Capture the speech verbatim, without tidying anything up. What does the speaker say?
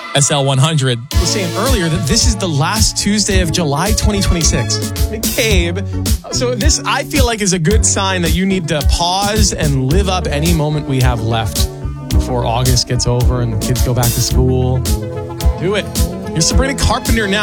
S L one hundred. I was saying earlier that this is the last Tuesday of July twenty twenty-six. McCabe. So this, I feel like, is a good sign that you need to pause and live up any moment we have left before August gets over and the kids go back to school. Do it. Here's Sabrina Carpenter now.